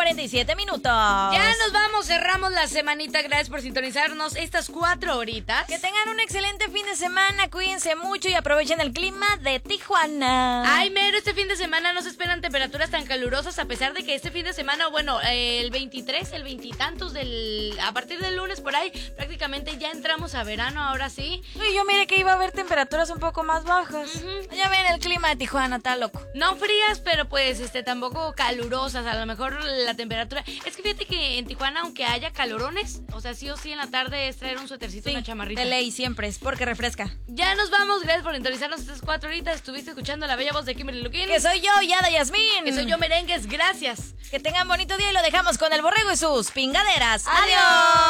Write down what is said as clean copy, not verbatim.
8:47. Ya nos vamos, cerramos la semanita. Gracias por sintonizarnos estas 4 horitas. Que tengan un excelente fin de semana, cuídense mucho y aprovechen el clima de Tijuana. Ay, mero, este fin de semana no se esperan temperaturas tan calurosas, a pesar de que este fin de semana, bueno, el 23, el 20 y tantos a partir del lunes por ahí, prácticamente ya entramos a verano, ahora sí. Y yo miré que iba a haber temperaturas un poco más bajas. Ya ven, el clima de Tijuana está loco. No frías, pero pues tampoco calurosas. A lo mejor la temperatura. Es que fíjate que en Tijuana, aunque haya calorones, o sea, sí o sí en la tarde es traer un suétercito, una chamarrita. De ley siempre, es porque refresca. Ya nos vamos, gracias por sintonizarnos estas 4 horitas. Estuviste escuchando la bella voz de Kimberly Luquín. Que soy yo, Yada Yasmín. Que soy yo, Merengues, gracias. Que tengan bonito día y lo dejamos con el borrego y sus pingaderas. ¡Adiós!